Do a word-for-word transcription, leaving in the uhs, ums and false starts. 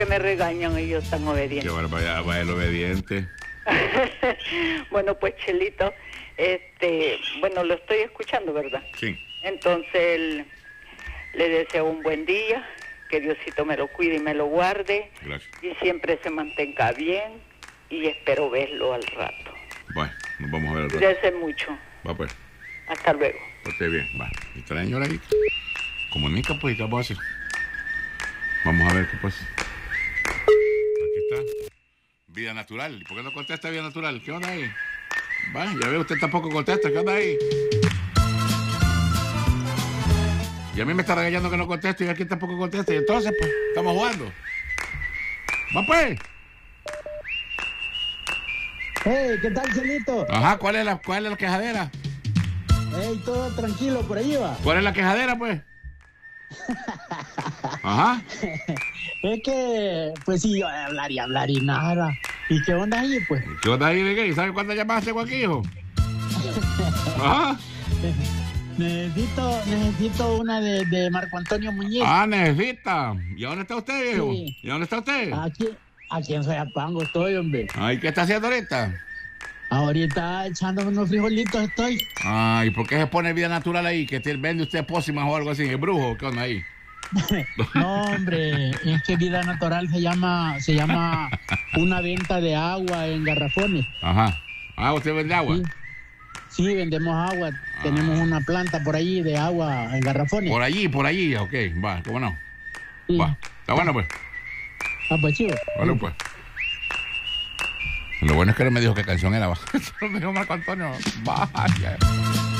que me regañan ellos tan obedientes. Qué barbaridad, va el obediente. Bueno, pues Chelito, este, bueno, lo estoy escuchando, ¿verdad? Sí. Entonces, él, le deseo un buen día, que Diosito me lo cuide y me lo guarde. Gracias. Y siempre se mantenga bien y espero verlo al rato. Bueno, nos vamos a ver al rato. Cuídese mucho. Va pues. Hasta luego. Esté bien, va. ¿Y está la señora ahí? Comunica, pues, ¿qué vamos a hacer? Vamos a ver qué pasa. Aquí está. Vida natural. ¿Y por qué no contesta Vida Natural? ¿Qué onda ahí? Va, ya ve, usted tampoco contesta. ¿Qué onda ahí? Y a mí me está regañando que no contesto y aquí tampoco contesta. Y entonces, pues, estamos jugando. Va, pues. Hey, ¿qué tal, Chelito? Ajá, ¿cuál es la, cuál es la quejadera? Hey, todo tranquilo por ahí, va. ¿Cuál es la quejadera, pues? Ajá. Es que, pues sí, yo hablar y hablar y nada. ¿Y qué onda ahí, pues? ¿Qué onda ahí de qué? ¿Sabes cuántas llamadas tengo aquí, hijo? Ajá. Necesito, necesito una de, de Marco Antonio Muñiz. Ah, necesita. ¿Y a dónde está usted, viejo? Sí. ¿Y a dónde está usted? Aquí, aquí en Soyapango estoy, hombre. Ay, ¿qué está haciendo ahorita? Ahorita echándome unos frijolitos estoy. Ay, ¿por qué se pone Vida Natural ahí? ¿Que te vende usted pócimas o algo así? ¿Es brujo? ¿Qué onda ahí? No, hombre, es que Vida Natural se llama, se llama una venta de agua en garrafones. Ajá. Ah, ¿usted vende agua? Sí, sí, vendemos agua. Ah. Tenemos una planta por ahí de agua en garrafones. Por allí, por allí, ok. Va, ¿cómo no? Sí. Va. Está bueno, pues. Ah, pues chivo. Vale, pues. Lo bueno es que no me dijo qué canción era. Va. Solo me dijo Marco Antonio. Vaya.